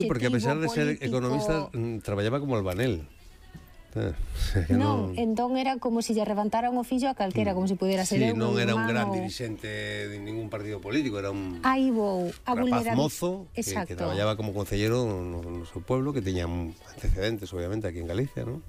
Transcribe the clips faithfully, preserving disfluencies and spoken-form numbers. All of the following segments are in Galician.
porque a pesar de ser economista traballaba como albanel. Eh, non, entón era como se lle levantara un oficio a calquera, como se pudera ser sí, eu, non era un gran dirixente de ningún partido político, era un Aí vou, a rapaz mozo que, que traballaba como concellero no, no seu pueblo, que teña antecedentes obviamente aquí en Galicia, ¿no?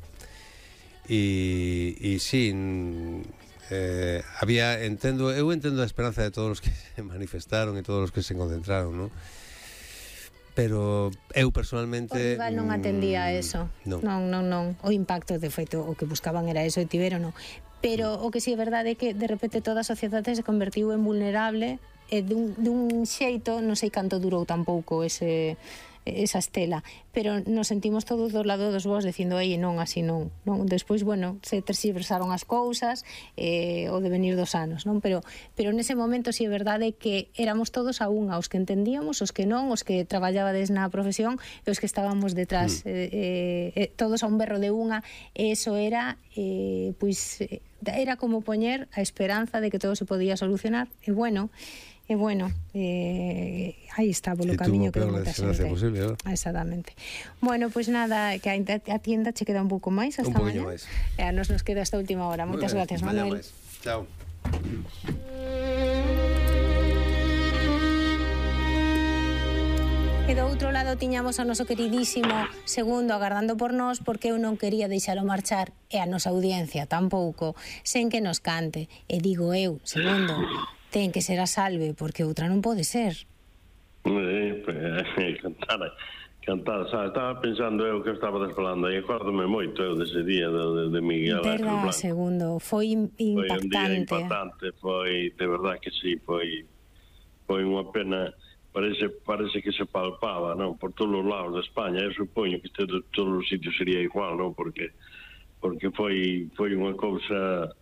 E, e sí, eh, había, entendo, eu entendo a esperanza de todos os que se manifestaron e todos os que se concentraron, ¿no? Pero eu personalmente... O rival non atendía a eso. Non. non, non, non. O impacto, de feito, o que buscaban era eso e tiveron, non. Pero o que si é verdade é que de repente toda a sociedade se convertiu en vulnerable e dun, dun xeito, non sei canto durou tampouco ese... esa estela, pero nos sentimos todos do lado dos vos dicindo, ei, non, así non, non. Despois, bueno, se tergiversaron as cousas eh, o devenir dos anos, non? Pero, pero nese momento si é verdade que éramos todos a unha, os que entendíamos, os que non, os que traballabades na profesión e os que estábamos detrás, mm. eh, eh, todos a un berro de unha, e eso era eh, pois, era como poñer a esperanza de que todo se podía solucionar, e bueno, E bueno, eh, aí está polo camiño que moita xente. Posible, ¿no? Exactamente. Bueno, pois pues nada, que a tienda che queda un pouco máis hasta un poquinho máis. E a nos nos queda esta última hora. Moitas gracias, Manuel. Chao. E do outro lado tiñamos ao noso queridísimo Segundo agardando por nós, porque eu non quería deixalo marchar e a nosa audiencia tampouco, sen que nos cante. E digo eu, Segundo, ten que ser a Salve, porque outra non pode ser. Eh, pues, cantar, cantar, sabe, estaba pensando eu que estaba desfalando e acórdome moito eu dese día de, de Miguel Ángel Blanco. Segundo, foi impactante. Foi un día impactante, foi, de verdad que sí, foi foi unha pena, parece parece que se palpaba, non, por todos os lados de España. Eu supoño que este, todos os sitios sería igual, non, porque porque foi foi unha cousa...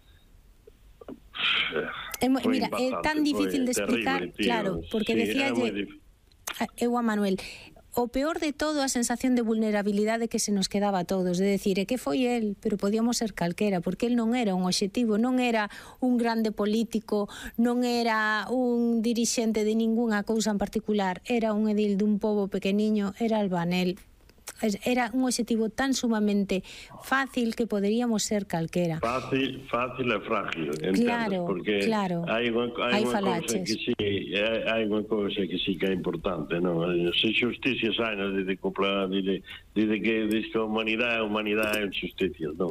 É, mira, é tan difícil de explicar, terrible, claro, porque sí, decíalle eu a Manuel, o peor de todo a sensación de vulnerabilidade que se nos quedaba a todos, de decir, é que foi el, pero podíamos ser calquera, porque el non era un obxectivo, non era un grande político, non era un dirixente de ningunha cousa en particular, era un edil dun pobo pequeniño, era albanel. Era un objetivo tan sumamente fácil que poderíamos ser calquera. Fácil, fácil e frágil, entendes? Claro, porque claro. Hai unha, hai unha cousa que sí, hai unha cousa que sí que é importante, non? Se xusticia sai, non? Dice, dice, dice que dice que a humanidade, a humanidade é justicia, non?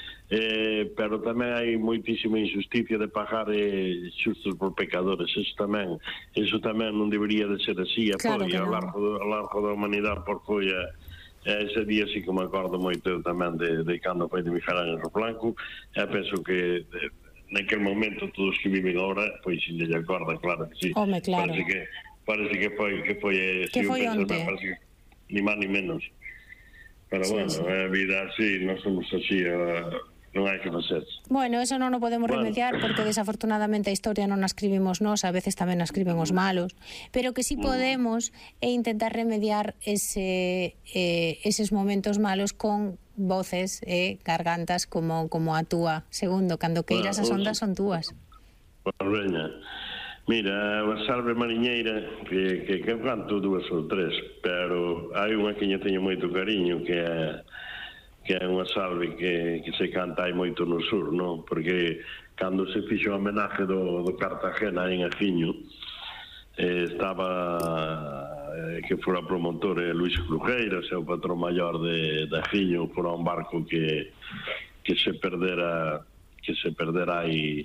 Eh, pero tamén hai moitísima injusticia de pagar eh, xustos por pecadores. Eso tamén, eso tamén non debería de ser así. Claro que ao largo, ao largo da humanidade por foi a ese día sí que me acordo moito tamén de, de cando foi de Miguel Ángel Blanco, e penso que de, naquele momento todos que viven agora pois si lle acorda, claro que sí. Home, claro. Parece que, parece que foi que foi, que foi onte? Ni máis ni menos. Pero sí, bueno, sí. A vida así, non somos así, uh, non hai que facer. Bueno, eso non o podemos bueno. remediar porque desafortunadamente a historia non a escribimos nós, a veces tamén a escriben os malos, pero que sí podemos é intentar remediar ese, eh, eses momentos malos con voces e eh, gargantas como, como a túa. Segundo, cando queiras as ondas son túas. Pues veña, mira, a Salve Mariñeira que, que, que canto dúas ou tres, pero hai unha que lle teño moito cariño, que é que é unha salve que, que se canta aí moito no sur, non? Porque cando se fixo o homenaje do, do Cartagena en Afiño, eh, estaba eh, que fora promotor eh, Luis Crujeiro, o patrón maior de, de Afiño, fora un barco que, que se perdera que se perdera aí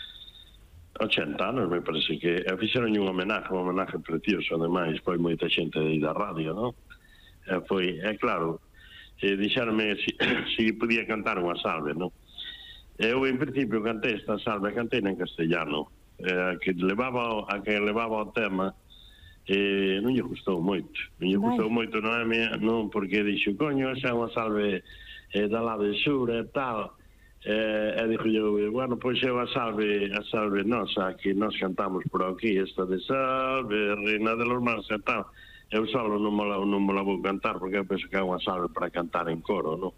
ochenta anos, me parece que fixeron un homenaje, un homenaje precioso, ademais, foi moita xente aí da radio, non? E foi, é claro, e dixarme se si, si podía cantar unha salve, non? Eu en principio cantei esta salve, cantei en castellano, eh, que levaba a que levaba o tema, eh, non lle gustou moito, non lle gustou moito, non é mía, non, porque dixo, coño, esa é unha salve eh, da lado de sur e tal, eh, e dixo eu, bueno, pois é a salve, a salve nosa, que nós cantamos por aquí, esta de salve, reina de los mares e tal. Eu solo non me, la, non me la vou cantar porque eu penso que é unha salve para cantar en coro, non?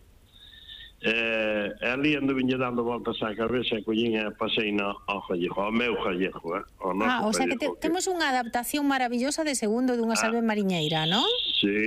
Eh, e ali ando viñe dando voltas á cabeza e collín e pasei no, ao Jallejo, ao meu Jallejo, eh? Ah, o sea que te, temos unha adaptación maravillosa de Segundo dunha salve mariñeira, non?